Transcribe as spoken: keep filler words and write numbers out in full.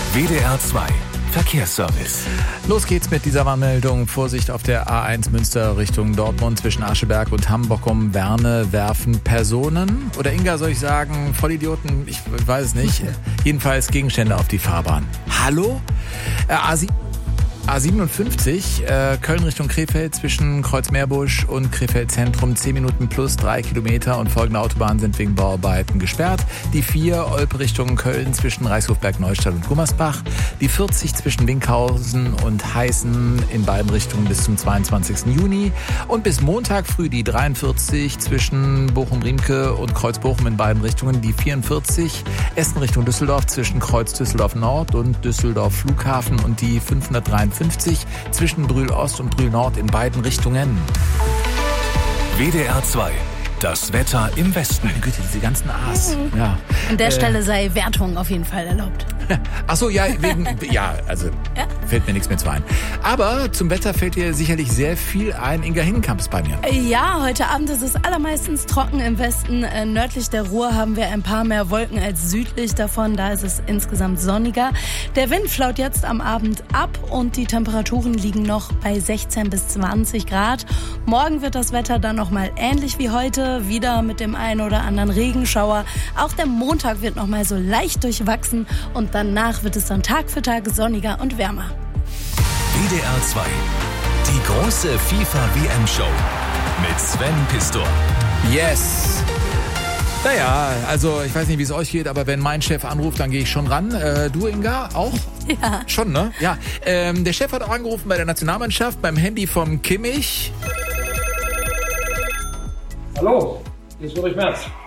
W D R zwei Verkehrsservice. Los geht's mit dieser Warnmeldung. Vorsicht auf der A eins Münster Richtung Dortmund zwischen Ascheberg und Hambockum. Werne werfen Personen. Oder Inga, soll ich sagen, Vollidioten? Ich weiß es nicht. Jedenfalls Gegenstände auf die Fahrbahn. Hallo? Äh, A sieben. A siebenundfünfzig, äh, Köln Richtung Krefeld zwischen Kreuzmeerbusch und Krefeld Zentrum, zehn Minuten plus drei Kilometer und folgende Autobahnen sind wegen Bauarbeiten gesperrt. Die vier Olpe Richtung Köln zwischen Reichshofberg, Neustadt und Gummersbach. Die vierzig zwischen Winkhausen und Heißen in beiden Richtungen bis zum zweiundzwanzigsten Juni. Und bis Montag früh die dreiundvierzig zwischen Bochum-Riemke und Kreuz-Bochum in beiden Richtungen. Die vierundvierzig Essen Richtung Düsseldorf zwischen Kreuz Düsseldorf Nord und Düsseldorf Flughafen und die fünfhundertdreiundfünfzig zwischen Brühl Ost und Brühl Nord in beiden Richtungen. W D R zwei. Das Wetter im Westen. Meine Güte, diese ganzen A's. Mhm. Ja. An der äh, Stelle sei Wertung auf jeden Fall erlaubt. Ach so, ja, wegen, ja, also Ja? fällt mir nichts mehr zu ein. Aber zum Wetter fällt dir sicherlich sehr viel ein. Inga Hinnenkamp ist bei mir. Ja, heute Abend ist es allermeistens trocken im Westen. Äh, nördlich der Ruhr haben wir ein paar mehr Wolken als südlich davon. Da ist es insgesamt sonniger. Der Wind flaut jetzt am Abend ab und die Temperaturen liegen noch bei sechzehn bis zwanzig Grad. Morgen wird das Wetter dann nochmal ähnlich wie heute, wieder mit dem einen oder anderen Regenschauer. Auch der Montag wird nochmal so leicht durchwachsen und danach wird es dann Tag für Tag sonniger und wärmer. W D R zwei. Die große FIFA-W M-Show mit Sven Pistor. Yes! Naja, also ich weiß nicht, wie es euch geht, aber wenn mein Chef anruft, dann gehe ich schon ran. Äh, du, Inga, auch? Ja. Schon, ne? Ja. Ähm, der Chef hat auch angerufen bei der Nationalmannschaft, beim Handy vom Kimmich. Hallo, hier ist Ulrich Merz.